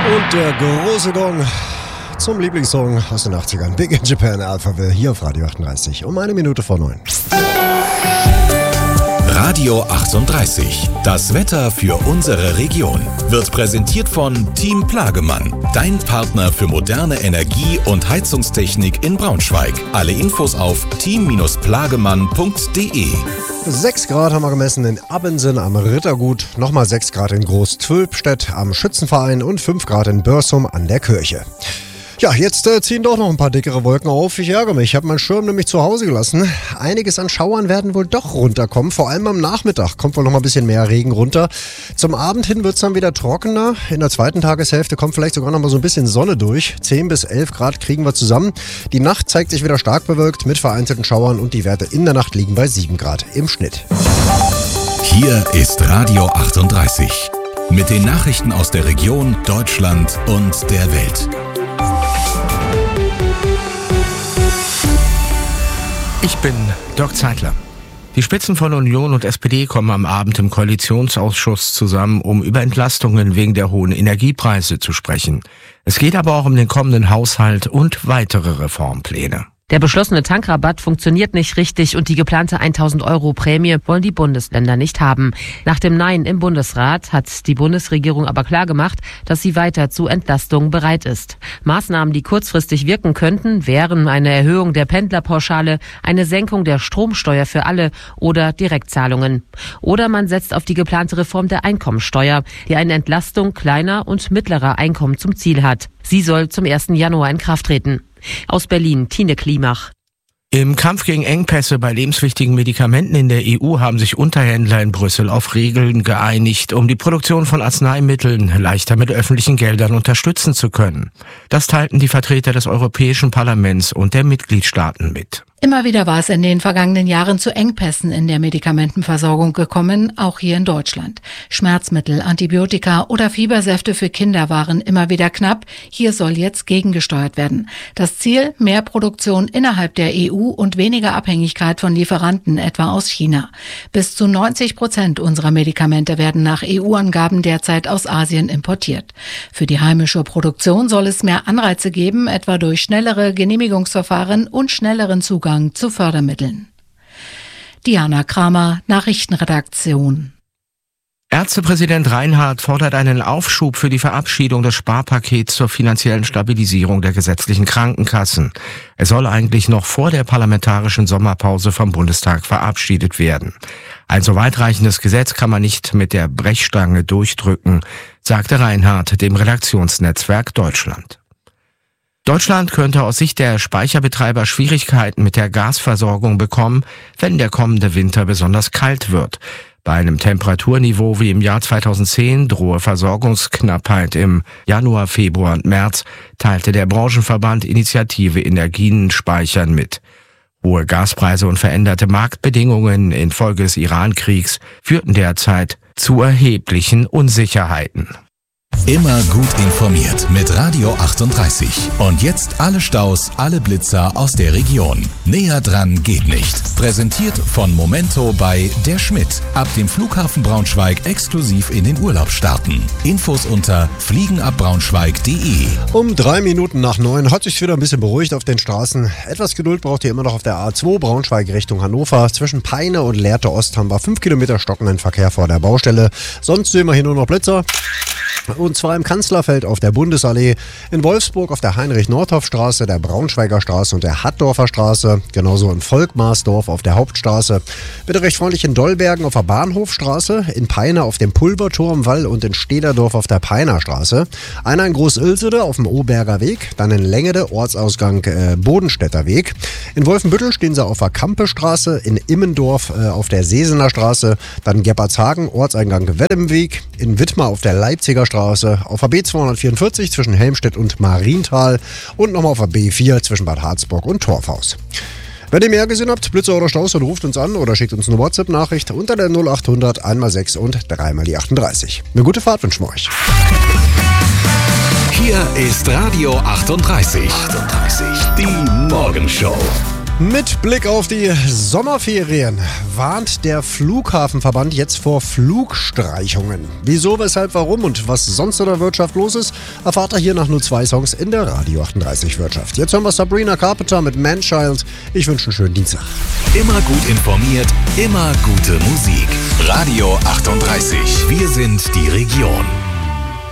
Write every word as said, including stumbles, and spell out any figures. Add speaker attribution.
Speaker 1: Und der große Gong zum Lieblingssong aus den achtzigern. Big in Japan, Alphaville, hier auf Radio achtunddreißig. Um eine Minute vor neun.
Speaker 2: Radio achtunddreißig. Das Wetter für unsere Region wird präsentiert von Team Plagemann. Dein Partner für moderne Energie- und Heizungstechnik in Braunschweig. Alle Infos auf team Bindestrich plagemann punkt de.
Speaker 1: sechs Grad haben wir gemessen in Abbensen am Rittergut, nochmal sechs Grad in Groß-Zwölpstedt am Schützenverein und fünf Grad in Börsum an der Kirche. Ja, jetzt äh, ziehen doch noch ein paar dickere Wolken auf. Ich ärgere mich, ich habe meinen Schirm nämlich zu Hause gelassen. Einiges an Schauern werden wohl doch runterkommen, vor allem am Nachmittag kommt wohl noch mal ein bisschen mehr Regen runter. Zum Abend hin wird es dann wieder trockener. In der zweiten Tageshälfte kommt vielleicht sogar noch mal so ein bisschen Sonne durch. zehn bis elf Grad kriegen wir zusammen. Die Nacht zeigt sich wieder stark bewölkt mit vereinzelten Schauern und die Werte in der Nacht liegen bei sieben Grad im Schnitt.
Speaker 2: Hier ist Radio achtunddreißig mit den Nachrichten aus der Region, Deutschland und der Welt.
Speaker 3: Ich bin Dirk Zeitler. Die Spitzen von Union und S P D kommen am Abend im Koalitionsausschuss zusammen, um über Entlastungen wegen der hohen Energiepreise zu sprechen. Es geht aber auch um den kommenden Haushalt und weitere Reformpläne.
Speaker 4: Der beschlossene Tankrabatt funktioniert nicht richtig und die geplante tausend Euro Prämie wollen die Bundesländer nicht haben. Nach dem Nein im Bundesrat hat die Bundesregierung aber klargemacht, dass sie weiter zu Entlastungen bereit ist. Maßnahmen, die kurzfristig wirken könnten, wären eine Erhöhung der Pendlerpauschale, eine Senkung der Stromsteuer für alle oder Direktzahlungen. Oder man setzt auf die geplante Reform der Einkommensteuer, die eine Entlastung kleiner und mittlerer Einkommen zum Ziel hat. Sie soll zum ersten Januar in Kraft treten. Aus Berlin, Tine Klimach.
Speaker 3: Im Kampf gegen Engpässe bei lebenswichtigen Medikamenten in der E U haben sich Unterhändler in Brüssel auf Regeln geeinigt, um die Produktion von Arzneimitteln leichter mit öffentlichen Geldern unterstützen zu können. Das teilten die Vertreter des Europäischen Parlaments und der Mitgliedstaaten mit.
Speaker 5: Immer wieder war es in den vergangenen Jahren zu Engpässen in der Medikamentenversorgung gekommen, auch hier in Deutschland. Schmerzmittel, Antibiotika oder Fiebersäfte für Kinder waren immer wieder knapp. Hier soll jetzt gegengesteuert werden. Das Ziel: mehr Produktion innerhalb der E U und weniger Abhängigkeit von Lieferanten, etwa aus China. Bis zu neunzig Prozent unserer Medikamente werden nach E U-Angaben derzeit aus Asien importiert. Für die heimische Produktion soll es mehr Anreize geben, etwa durch schnellere Genehmigungsverfahren und schnelleren Zugang zu Fördermitteln. Diana Kramer, Nachrichtenredaktion.
Speaker 3: Ärztepräsident Reinhardt fordert einen Aufschub für die Verabschiedung des Sparpakets zur finanziellen Stabilisierung der gesetzlichen Krankenkassen. Es soll eigentlich noch vor der parlamentarischen Sommerpause vom Bundestag verabschiedet werden. Ein so weitreichendes Gesetz kann man nicht mit der Brechstange durchdrücken, sagte Reinhardt dem Redaktionsnetzwerk Deutschland. Deutschland könnte aus Sicht der Speicherbetreiber Schwierigkeiten mit der Gasversorgung bekommen, wenn der kommende Winter besonders kalt wird. Bei einem Temperaturniveau wie im Jahr zweitausendzehn drohe Versorgungsknappheit im Januar, Februar und März, teilte der Branchenverband Initiative Energien speichern mit. Hohe Gaspreise und veränderte Marktbedingungen infolge des Iran-Kriegs führten derzeit zu erheblichen Unsicherheiten.
Speaker 2: Immer gut informiert mit Radio achtunddreißig. Und jetzt alle Staus, alle Blitzer aus der Region. Näher dran geht nicht. Präsentiert von Momento bei Der Schmidt. Ab dem Flughafen Braunschweig exklusiv in den Urlaub starten. Infos unter fliegenabbraunschweig punkt de.
Speaker 1: Um drei Minuten nach neun hat sich wieder ein bisschen beruhigt auf den Straßen. Etwas Geduld braucht ihr immer noch auf der A zwei Braunschweig Richtung Hannover. Zwischen Peine und Lehrte Ost haben wir fünf Kilometer stockenden Verkehr vor der Baustelle. Sonst sehen wir hier nur noch Blitzer. Und zwar im Kanzlerfeld auf der Bundesallee, in Wolfsburg auf der Heinrich-Nordhoff-Straße, der Braunschweiger Straße und der Hattdorfer Straße, genauso in Volkmarsdorf auf der Hauptstraße. Bitte recht freundlich in Dollbergen auf der Bahnhofstraße, in Peine auf dem Pulverturmwall und in Stederdorf auf der Peiner Straße. Einer in Groß-Ilsede auf dem Oberger Weg, dann in Längede, Ortsausgang äh, Bodenstädter Weg. In Wolfenbüttel stehen sie auf der Kampestraße, in Immendorf äh, auf der Sesener Straße, dann Gebbertshagen, Ortseingang Weddemweg, in Wittmar auf der Leipziger Straße, auf der B zweihundertvierundvierzig zwischen Helmstedt und Marienthal und nochmal auf der B vier zwischen Bad Harzburg und Torfhaus. Wenn ihr mehr gesehen habt, Blitzer oder Staus, dann ruft uns an oder schickt uns eine WhatsApp-Nachricht unter der null acht hundert eins mal sechs und drei mal die achtunddreißig. Eine gute Fahrt wünschen wir euch.
Speaker 2: Hier ist Radio achtunddreißig. achtunddreißig. Die Morgenshow.
Speaker 1: Mit Blick auf die Sommerferien warnt der Flughafenverband jetzt vor Flugstreichungen. Wieso, weshalb, warum und was sonst in der Wirtschaft los ist, erfahrt ihr hier nach nur zwei Songs in der Radio achtunddreißig Wirtschaft. Jetzt hören wir Sabrina Carpenter mit Man-Child. Ich wünsche einen schönen Dienstag.
Speaker 2: Immer gut informiert, immer gute Musik. Radio achtunddreißig. Wir sind die Region.